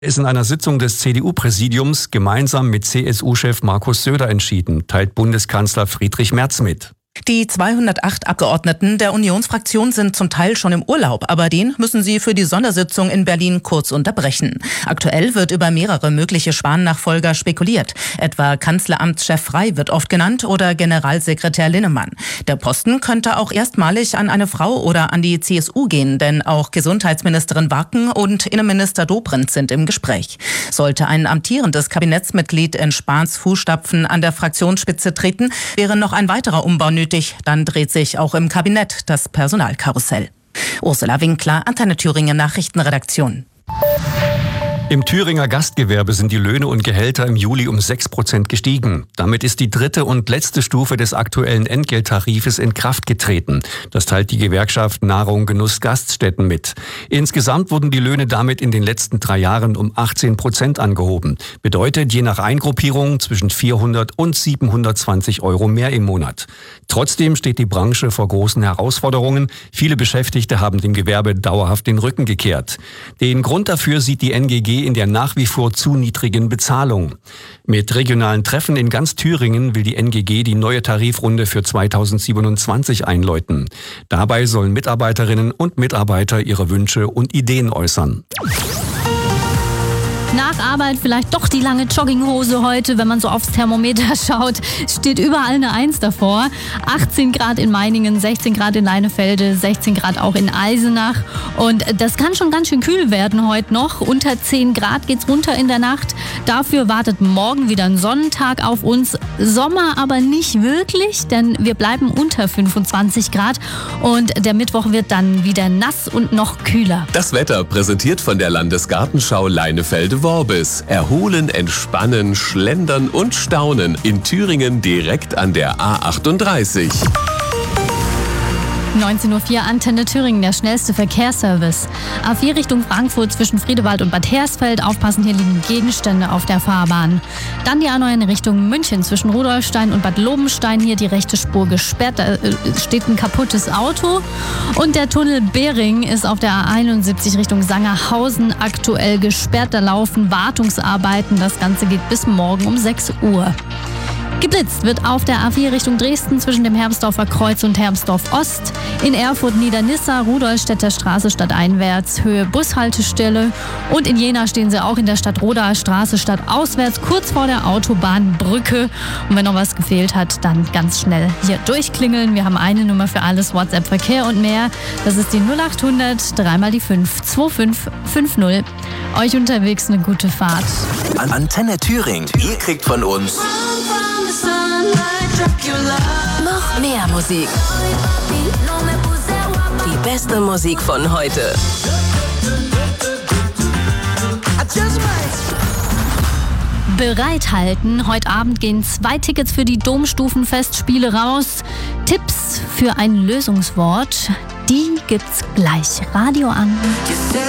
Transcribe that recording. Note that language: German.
Ist in einer Sitzung des CDU-Präsidiums gemeinsam mit CSU-Chef Markus Söder entschieden, teilt Bundeskanzler Friedrich Merz mit. Die 208 Abgeordneten der Unionsfraktion sind zum Teil schon im Urlaub, aber den müssen sie für die Sondersitzung in Berlin kurz unterbrechen. Aktuell wird über mehrere mögliche Spahn-Nachfolger spekuliert. Etwa Kanzleramtschef Frey wird oft genannt oder Generalsekretär Linnemann. Der Posten könnte auch erstmalig an eine Frau oder an die CSU gehen, denn auch Gesundheitsministerin Warken und Innenminister Dobrindt sind im Gespräch. Sollte ein amtierendes Kabinettsmitglied in Spahns Fußstapfen an der Fraktionsspitze treten, wäre noch ein weiterer Umbau nötig. Dann dreht sich auch im Kabinett das Personalkarussell. Ursula Winkler, Antenne Thüringen Nachrichtenredaktion. Im Thüringer Gastgewerbe sind die Löhne und Gehälter im Juli um 6% gestiegen. Damit ist die dritte und letzte Stufe des aktuellen Entgelttarifes in Kraft getreten. Das teilt die Gewerkschaft Nahrung Genuss Gaststätten mit. Insgesamt wurden die Löhne damit in den letzten 3 Jahren um 18% angehoben. Bedeutet je nach Eingruppierung zwischen 400 und 720 Euro mehr im Monat. Trotzdem steht die Branche vor großen Herausforderungen. Viele Beschäftigte haben dem Gewerbe dauerhaft den Rücken gekehrt. Den Grund dafür sieht die NGG in der nach wie vor zu niedrigen Bezahlung. Mit regionalen Treffen in ganz Thüringen will die NGG die neue Tarifrunde für 2027 einläuten. Dabei sollen Mitarbeiterinnen und Mitarbeiter ihre Wünsche und Ideen äußern. Nach Arbeit vielleicht doch die lange Jogginghose heute, wenn man so aufs Thermometer schaut, steht überall eine 1 davor. 18 Grad in Meiningen, 16 Grad in Leinefelde, 16 Grad auch in Eisenach. Und das kann schon ganz schön kühl werden heute noch. Unter 10 Grad geht's runter in der Nacht. Dafür wartet morgen wieder ein Sonnentag auf uns. Sommer aber nicht wirklich, denn wir bleiben unter 25 Grad. Und der Mittwoch wird dann wieder nass und noch kühler. Das Wetter präsentiert von der Landesgartenschau Leinefelde Worbis. Erholen, entspannen, schlendern und staunen. In Thüringen direkt an der A38. 19.04 Uhr, Antenne Thüringen, der schnellste Verkehrsservice. A4 Richtung Frankfurt zwischen Friedewald und Bad Hersfeld. Aufpassen, hier liegen Gegenstände auf der Fahrbahn. Dann die A9 in Richtung München zwischen Rudolfstein und Bad Lobenstein. Hier die rechte Spur gesperrt. Da steht ein kaputtes Auto. Und der Tunnel Behring ist auf der A71 Richtung Sangerhausen aktuell gesperrt. Da laufen Wartungsarbeiten. Das Ganze geht bis morgen um 6 Uhr. Geblitzt wird auf der A4 Richtung Dresden zwischen dem Hermsdorfer Kreuz und Hermsdorf Ost. In Erfurt Niedernissa, Rudolstädter Straße stadteinwärts, Höhe Bushaltestelle. Und in Jena stehen sie auch in der Stadtrodaer Straße stadtauswärts, kurz vor der Autobahnbrücke. Und wenn noch was gefehlt hat, dann ganz schnell hier durchklingeln. Wir haben eine Nummer für alles, WhatsApp, Verkehr und mehr. Das ist die 0800 3 mal die 5 2550. Euch unterwegs eine gute Fahrt. Antenne Thüringen. Ihr kriegt von uns noch mehr Musik. Die beste Musik von heute. Bereithalten. Heute Abend gehen 2 Tickets für die Domstufenfestspiele raus. Tipps für ein Lösungswort, die gibt's gleich. Radio an.